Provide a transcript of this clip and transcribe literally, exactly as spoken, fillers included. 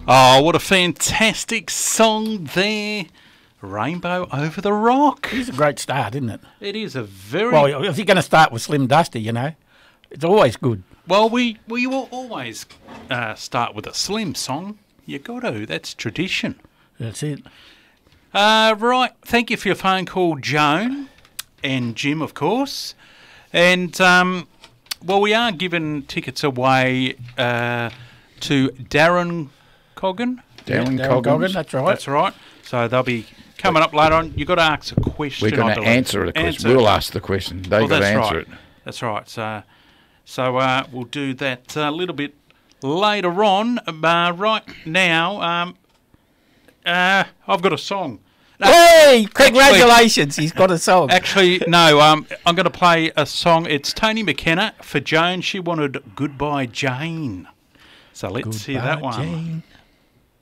Oh, what a fantastic song there. Rainbow Over the Rock. It's a great start, isn't it? It is a very... Well, if you're going to start with Slim Dusty, you know, it's always good. Well, we, we will always uh, start with a Slim song. You got to. That's tradition. That's it. Uh, right. Thank you for your phone call, Joan and Jim, of course. And, um, well, we are giving tickets away uh, to Darren Coggan. Darren, yeah, Darren Coggins. Coggan, that's right. That's right. So they'll be coming up later on. You've got to ask a question. We're going I to believe. answer the question. Answer. We'll ask the question. They've Well, got to that's answer right. it. That's right. So, so uh, we'll do that a little bit later on. Uh, right now, um, uh, I've got a song. No, Hey, congratulations. He's got a song. Actually, no. Um, I'm going to play a song. It's Tony McKenna for Joan. She wanted Goodbye Jane. So let's hear that one. Jane.